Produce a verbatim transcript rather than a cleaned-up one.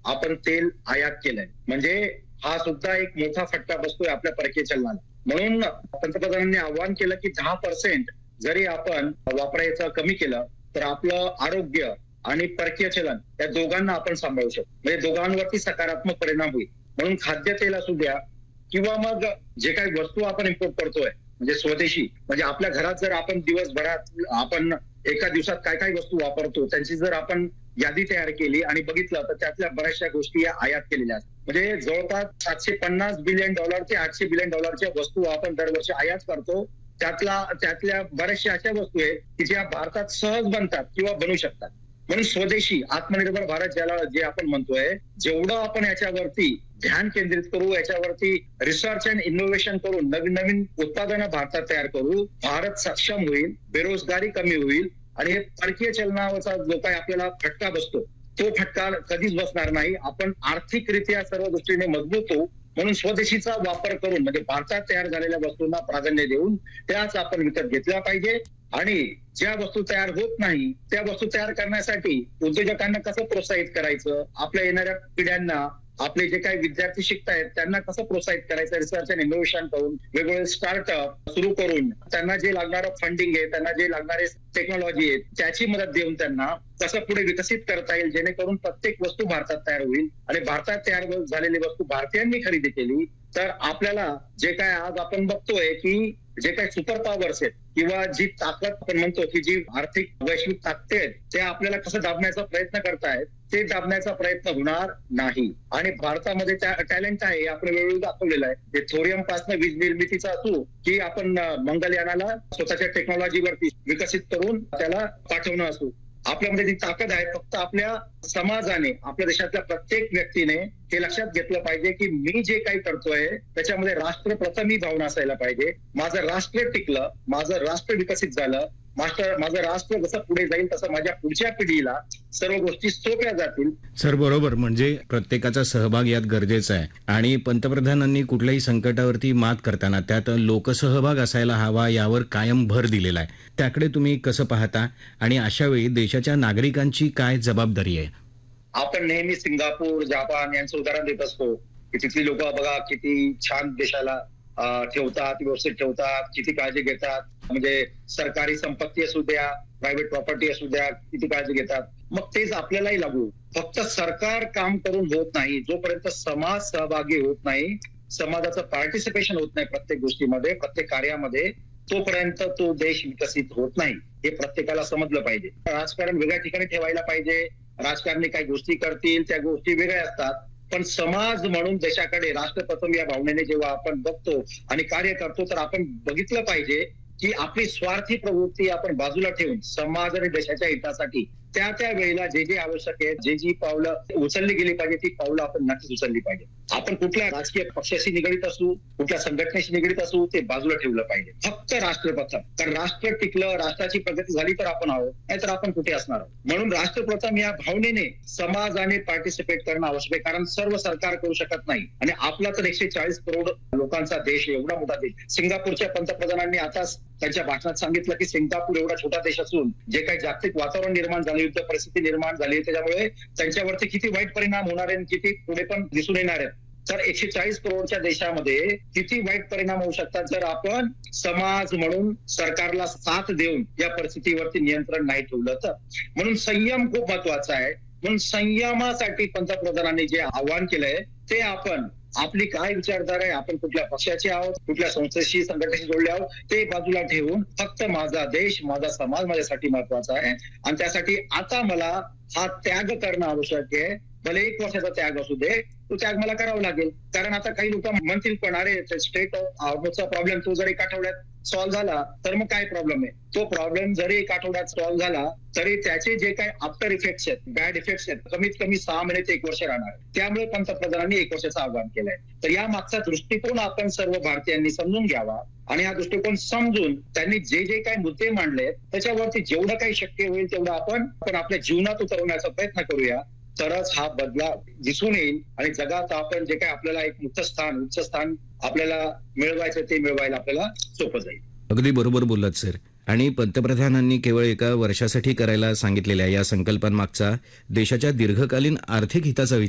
आपण तेल आयात केलंय. म्हणजे हा सुद्धा एक मोठा फटका बसतोय आपल्या परकीय चलनाला. म्हणून पंतप्रधानांनी आवाहन केलं की दहा पर्सेंट जरी आपण वापरायचं कमी केलं तर आपलं आरोग्य आणि परकीय चलन या दोघांना आपण सांभाळू शकतो. म्हणजे दोघांवरती सकारात्मक परिणाम होईल. म्हणून खाद्यतेल असू द्या किंवा मग जे काही वस्तू आपण इम्पोर्ट करतोय म्हणजे स्वदेशी, म्हणजे आपल्या घरात जर आपण दिवसभरात आपण एका दिवसात काय काय वस्तू वापरतो त्यांची जर आपण यादी तयार केली आणि बघितलं तर त्यातल्या बऱ्याचशा गोष्टी या आयात केलेल्या आहेत. म्हणजे जवळपास सातशे पन्नास बिलियन डॉलर ते आठशे बिलियन डॉलरच्या वस्तू आपण दरवर्षी आयात करतो. त्यातला त्यातल्या बऱ्याचशा अशा वस्तू आहेत की ज्या भारतात सहज बनतात किंवा बनू शकतात. म्हणून स्वदेशी आत्मनिर्भर भारत ज्याला जे आपण म्हणतोय, जेवढं आपण याच्यावरती ध्यान केंद्रित करू, याच्यावरती रिसर्च अँड इनोव्हेशन करून नवीन नवीन उत्पादनं भारतात तयार करू, भारत सक्षम होईल, बेरोजगारी कमी होईल आणि हे परकीय चलनावरचा जो काही आपल्याला फटका बसतो तो फटका कधीच बसणार नाही. आपण आर्थिकरित्या सर्व दृष्टीने मजबूत होऊ. म्हणून स्वदेशीचा वापर करून म्हणजे भारतात तयार झालेल्या वस्तूंना प्राधान्य देऊन त्याच आपण विकत घेतल्या पाहिजे. आणि ज्या वस्तू तयार होत नाही त्या वस्तू तयार करण्यासाठी उद्योजकांना कसं प्रोत्साहित करायचं, आपल्या येणाऱ्या पिढ्यांना, आपले जे काही विद्यार्थी शिकतायत त्यांना कसं प्रोत्साहित करायचं, रिसर्च अँड इनोव्हेशन करून वेगवेगळे स्टार्टअप सुरू करून त्यांना जे लागणारं फंडिंग आहे, त्यांना जे लागणारे टेक्नॉलॉजी आहे त्याची मदत देऊन त्यांना कसं पुढे विकसित करता येईल, जेणेकरून प्रत्येक वस्तू भारतात तयार होईल. आणि भारतात तयार झालेली वस्तू भारतीयांनी खरेदी केली तर आपल्याला जे काय आज आपण बघतोय की जे काही सुपर पॉवर्स आहेत किंवा जी ताकद आपण म्हणतो की जी आर्थिक वैश्विक ताकद आहेत ते आपल्याला कसं दाबण्याचा प्रयत्न करतायत, ते दाबण्याचा प्रयत्न होणार नाही. आणि भारतामध्ये टॅलेंट आहे, आपण वेळोवेळी दाखवलेलं आहे. ते थोरियम पासून वीज निर्मितीचा असू की आपण मंगलयानाला स्वतःच्या टेक्नॉलॉजीवरती विकसित करून त्याला पाठवणं असू, आपल्यामध्ये ती ताकद आहे. फक्त आपल्या समाजाने, आपल्या देशातल्या प्रत्येक व्यक्तीने हे लक्षात घेतलं पाहिजे की मी जे काही करतोय त्याच्यामध्ये राष्ट्र प्रथम ही भावना असायला पाहिजे. माझं राष्ट्र टिकलं, माझं राष्ट्र विकसित झालं, मास्टर माझं राष्ट्र जसं पुढे जाईल तसं माझ्या पुढच्या पिढीला सर्व गोष्टी सोप्या जातील. सर बरोबर, म्हणजे प्रत्येकाचा सहभाग यात गरजेचा आहे. आणि पंतप्रधानांनी कुठल्याही संकटावरती मात करताना त्यात लोकसहभाग असायला हवा यावर कायम भर दिलेला आहे. त्याकडे तुम्ही कसं पाहता आणि अशा वेळी देशाच्या नागरिकांची काय जबाबदारी आहे? आपण नेहमी सिंगापूर, जपान यांचं उदाहरण देत असतो की तिथली लोक बघा किती छान देशाला ठेवतात, व्यवस्थित ठेवतात, किती काळजी घेतात. म्हणजे सरकारी संपत्ती असू द्या, प्रायव्हेट प्रॉपर्टी असू द्या, किती काळजी घेतात. मग तेच आपल्यालाही लागू. फक्त सरकार काम करून होत नाही, जोपर्यंत समाज सहभागी होत नाही, समाजाचं पार्टिसिपेशन होत नाही प्रत्येक गोष्टीमध्ये, प्रत्येक कार्यामध्ये, तोपर्यंत तो देश विकसित होत नाही. हे प्रत्येकाला समजलं पाहिजे. राजकारण वेगळ्या ठिकाणी ठेवायला पाहिजे. राजकारणी काही गोष्टी करतील त्या गोष्टी वेगळ्या असतात, पण समाज म्हणून देशाकडे राष्ट्र प्रथम या भावनेने जेव्हा आपण बघतो आणि कार्य करतो तर आपण बघितलं पाहिजे की आपली स्वार्थी प्रवृत्ती आपण बाजूला ठेवून समाज आणि देशाच्या हितासाठी त्या त्या वेळेला जे जे आवश्यक आहे, जे जी पावलं उचलली गेली पाहिजे ती पावलं आपण नक्कीच उचलली पाहिजे. आपण कुठल्या राजकीय पक्षाशी निगडीत असू, कुठल्या संघटनेशी निगडीत असू, ते बाजूला ठेवलं पाहिजे. फक्त राष्ट्र प्रथम. कारण राष्ट्र टिकलं, राष्ट्राची प्रगती झाली तर आपण आहोत, नाहीतर आपण कुठे असणार आहोत. म्हणून राष्ट्र प्रथम या भावनेने समाजाने पार्टिसिपेट करणं आवश्यक आहे. कारण सर्व सरकार करू शकत नाही आणि आपला तर एकशे चाळीस करोड लोकांचा देश, एवढा मोठा देश. सिंगापूरच्या पंतप्रधानांनी आताच त्यांच्या भाषणात सांगितलं की सिंगापूर एवढा छोटा देश असून जे काही जागतिक वातावरण निर्माण झाले, युद्ध परिस्थिती निर्माण झाली, त्याच्यामुळे त्यांच्यावरती किती वाईट परिणाम होणार आहे, किती पुढे पण दिसून येणार आहेत. तर एकशे चाळीस करोडच्या देशामध्ये किती वाईट परिणाम होऊ शकतात जर आपण समाज म्हणून सरकारला साथ देऊन या परिस्थितीवरती नियंत्रण नाही ठेवलं तर. म्हणून संयम खूप महत्वाचा आहे. म्हणून संयमासाठी पंतप्रधानांनी जे आवाहन केलंय ते आपण, आपली काय विचारधारा आहे, आपण कुठल्या पक्षाचे आहोत, कुठल्या संस्थेशी, संघटनेशी जोडले आहोत, ते बाजूला ठेवून फक्त माझा देश, माझा समाज माझ्यासाठी महत्वाचा आहे आणि त्यासाठी आता मला हा त्याग करणं आवश्यक आहे. भले एक वर्षाचा त्याग असू दे, तो त्याग मला करावा लागेल. कारण आता काही लोक म्हणतील पण अरे स्टेट ऑफ हॉर्मोजचा प्रॉब्लेम तो जर एक आठवड्यात सॉल्व्ह झाला तर मग काय प्रॉब्लेम आहे. तो प्रॉब्लेम जरी एक आठवड्यात सॉल्व्ह झाला तरी त्याचे जे काही आफ्टर इफेक्ट्स आहेत, बॅड इफेक्ट्स आहेत, कमीत कमी सहा महिने ते एक वर्ष राहणार. त्यामुळे पंतप्रधानांनी एक वर्षाचं आवाहन केलंय. तर या मागचा दृष्टिकोन आपण सर्व भारतीयांनी समजून घ्यावा आणि हा दृष्टिकोन समजून त्यांनी जे जे काही मुद्दे मांडले त्याच्यावरती जेवढं काही शक्य होईल तेवढं आपण आपण आपल्या जीवनात उतरवण्याचा प्रयत्न करूया. तरच हा बदलाव दिसून येईल आणि जगात आपण जे काही आपल्याला एक उच्च स्थान उच्च स्थान आपल्याला मिळवायचं ते मिळवायला आपल्याला सोपं जाईल. अगदी बरोबर बोललात सर. आणि पंतप्रधानांनी केवळ एका वर्षासाठी करायला सांगितलेल्या या संकल्पांमागचा देशाच्या दीर्घकालीन आर्थिक हिताचा